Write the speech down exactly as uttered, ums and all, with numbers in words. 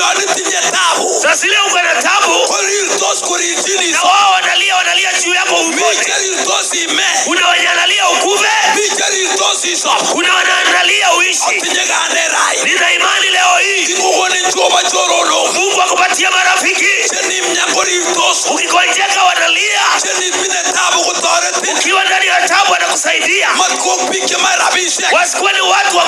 Sasa leo uko na tabu. Na wao wanalia wanalia juu yako umoja. Kuna wanalia ukuve. Kuna wanalia uishi. Nina imani leo hii Mungu akupatia marafiki. Ukigonjeka wanalia. Ukiwa ndani ya tabu anakusaidia. Wasikuwe ni watu wa